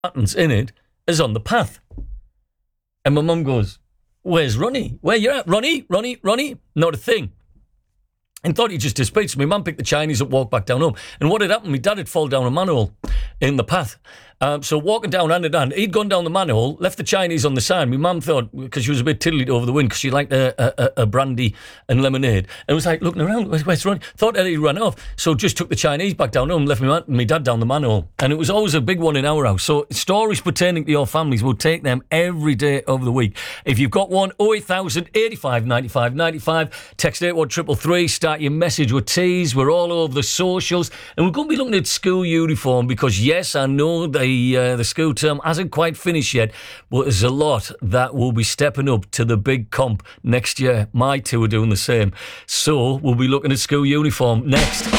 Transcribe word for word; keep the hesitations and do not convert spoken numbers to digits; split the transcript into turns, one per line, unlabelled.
patterns in it is on the path. And my mum goes, where's Ronnie? Where you at? Ronnie? Ronnie? Ronnie? Not a thing. And thought he just disappeared. So my mum picked the Chinese up, walked back down home. And what had happened, my dad had fallen down a manhole in the path. Um, so walking down hand in hand, he'd gone down the manhole, left the Chinese on the side. My mum thought, because she was a bit tiddly over the wind, because she liked a, a, a brandy and lemonade, and was like looking around, where's, where's Ronnie? Thought that he'd run off. So just took the Chinese back down home, left my, my dad down the manhole. And it was always a big one in our house. So stories pertaining to your families, we'll take them every day of the week. If you've got one, oh eight thousand, eighty-five, ninety-five, ninety-five, text eight one three three three, start your message with teas. We're all over the socials. And we're going to be looking at school uniform because, yes, I know the, uh, the school term hasn't quite finished yet, but there's a lot that will be stepping up to the big comp next year. My two are doing the same. So we'll be looking at school uniform next.